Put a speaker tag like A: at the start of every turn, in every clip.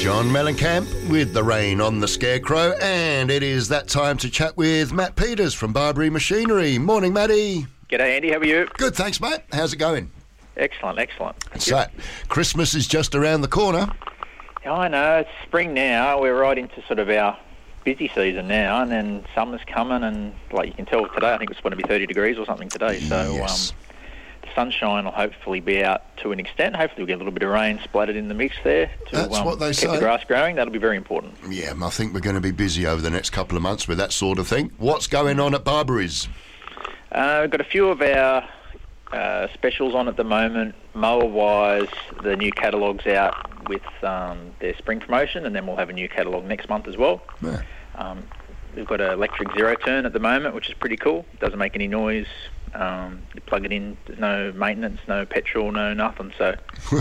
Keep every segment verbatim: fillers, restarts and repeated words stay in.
A: John Mellencamp with The Rain on the Scarecrow, and it is that time to chat with Matt Peters from Barbary Machinery. Morning, Matty.
B: G'day, Andy. How are you?
A: Good, thanks, mate. How's it going?
B: Excellent, excellent.
A: So, Christmas is just around the corner.
B: Yeah, I know. It's spring now. We're right into sort of our busy season now, and then summer's coming, and like you can tell today, I think it's going to be thirty degrees or something today. So
A: Yes.
B: um, the sunshine will hopefully be out to an extent. Hopefully we'll get a little bit of rain splattered in the mix there to
A: That's
B: um,
A: what they
B: keep
A: say.
B: the grass growing. That'll be very important.
A: Yeah, I think we're going to be busy over the next couple of months with that sort of thing. What's going on at Barbary's?
B: Uh, we've got a few of our uh, specials on at the moment. Mower-wise, the new catalogue's out with um, their spring promotion, and then we'll have a new catalogue next month as well.
A: Yeah.
B: Um, we've got an electric zero turn at the moment, which is pretty cool. Doesn't make any noise. Um, you plug it in, there's no maintenance, no petrol, no nothing. So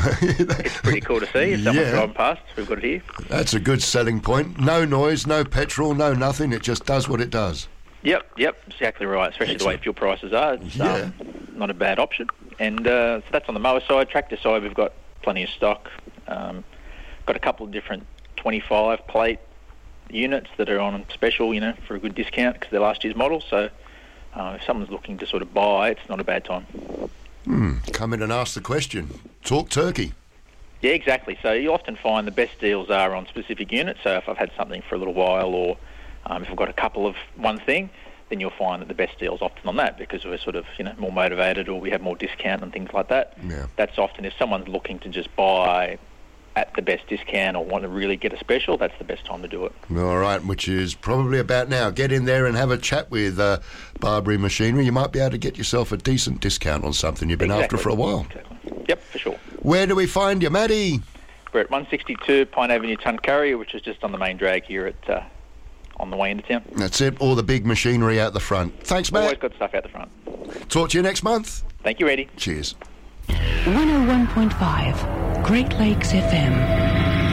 B: it's pretty cool to see. If someone's
A: Yeah.
B: driving past, we've got it here.
A: That's a good selling point. No noise, no petrol, no nothing. It just does what it does.
B: Yep, yep, exactly right. Especially
A: Excellent.
B: the way fuel prices are. It's
A: Yeah.
B: um, not a bad option. And uh, so that's on the mower side. Tractor side, we've got plenty of stock. Um, got a couple of different twenty-five plate units that are on special, you know, for a good discount because they're last year's models. So uh, if someone's looking to sort of buy, it's not a bad time.
A: Hmm. Come in and ask the question. Talk turkey.
B: Yeah, exactly. So you often find the best deals are on specific units. So if I've had something for a little while, or um, if I've got a couple of one thing, then you'll find that the best deal's often on that because we're sort of, you know, more motivated or we have more discount and things like that.
A: Yeah.
B: That's often if someone's looking to just buy at the best discount or want to really get a special, that's the best time to do it.
A: All right, which is probably about now. Get in there and have a chat with uh, Barbary Machinery. You might be able to get yourself a decent discount on something you've been
B: Exactly.
A: after for a while.
B: Exactly. Yep, for sure.
A: Where do we find you, Matty?
B: We're at one sixty-two Pine Avenue, Tuncurry, which is just on the main drag here at uh, on the way into town.
A: That's it. All the big machinery out the front. Thanks, Matt.
B: Always got stuff out the front.
A: Talk to you next month.
B: Thank you, Eddie.
A: Cheers.
C: one oh one point five Great Lakes F M.